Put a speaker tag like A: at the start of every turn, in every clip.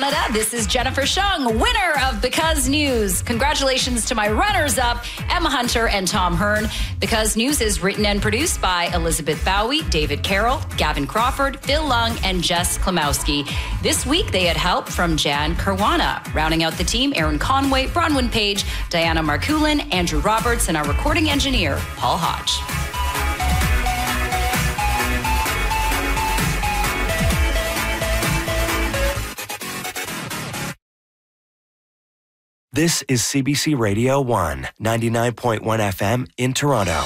A: Canada. This is Jennifer Shung, winner of Because News. Congratulations to my runners-up, Emma Hunter and Tom Hearn. Because News is written and produced by Elizabeth Bowie, David Carroll, Gavin Crawford, Phil Lung, and Jess Klimowski. This week, they had help from Jan Caruana. Rounding out the team, Aaron Conway, Bronwyn Page, Diana Markulin, Andrew Roberts, and our recording engineer, Paul Hodge.
B: This is CBC Radio 1, 99.1 FM in Toronto.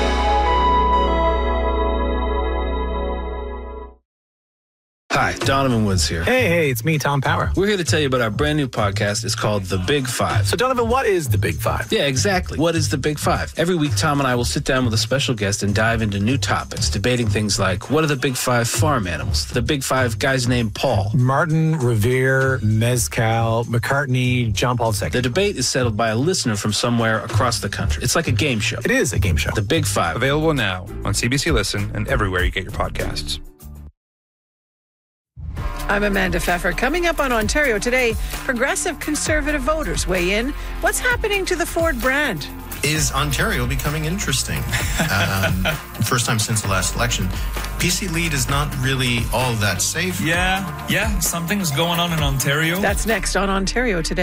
C: Hi, Donovan Woods here.
D: Hey, it's me, Tom Power.
C: We're here to tell you about our brand new podcast. It's called The Big Five.
D: So, Donovan, what is The Big Five?
C: Yeah, exactly. What is The Big Five? Every week, Tom and I will sit down with a special guest and dive into new topics, debating things like, what are the Big Five farm animals? The Big Five guys named Paul.
D: Martin, Revere, Mezcal, McCartney, John Paul II.
C: The debate is settled by a listener from somewhere across the country. It's like a game show.
D: It is a game show.
C: The Big Five.
E: Available now on CBC Listen and everywhere you get your podcasts.
F: I'm Amanda Pfeffer. Coming up on Ontario Today, progressive conservative voters weigh in. What's happening to the Ford brand?
G: Is Ontario becoming interesting? First time since the last election. PC lead is not really all that safe.
H: Yeah, something's going on in Ontario.
F: That's next on Ontario Today.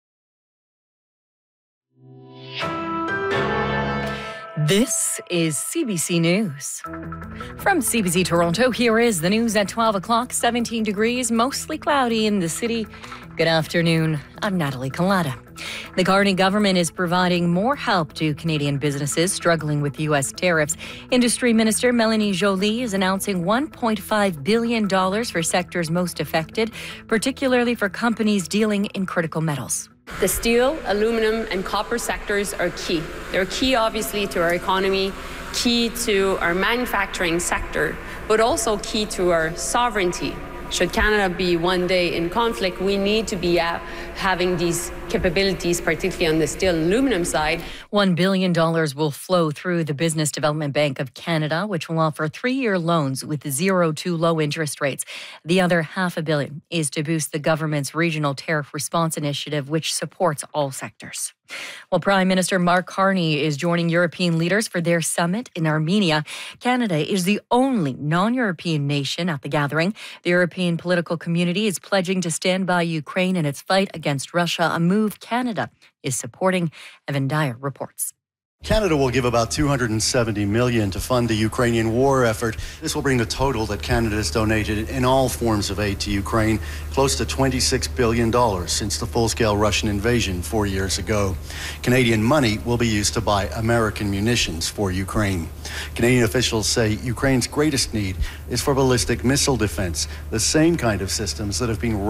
I: This is CBC News. From CBC Toronto, here is the news at 12 o'clock, 17 degrees, mostly cloudy in the city. Good afternoon. I'm Natalie Collada. The Carney government is providing more help to Canadian businesses struggling with U.S. tariffs. Industry Minister Melanie Joly is announcing $1.5 billion for sectors most affected, particularly for companies dealing in critical metals.
J: The steel, aluminum, and copper sectors are key. They're key, obviously, to our economy, key to our manufacturing sector, but also key to our sovereignty. Should Canada be one day in conflict, we need to be having these capabilities, particularly on the steel and aluminum side.
I: $1 billion will flow through the Business Development Bank of Canada, which will offer 3-year loans with 0 to low interest rates. The other $500 million is to boost the government's regional tariff response initiative, which supports all sectors. Well, Prime Minister Mark Carney is joining European leaders for their summit in Armenia. Canada is the only non-European nation at the gathering. The European political community is pledging to stand by Ukraine in its fight against Russia, a move Canada is supporting. Evan Dyer reports.
K: Canada will give about $270 million to fund the Ukrainian war effort. This will bring the total that Canada has donated in all forms of aid to Ukraine close to $26 billion since the full-scale Russian invasion 4 years ago. Canadian money will be used to buy American munitions for Ukraine. Canadian officials say Ukraine's greatest need is for ballistic missile defense, the same kind of systems that have been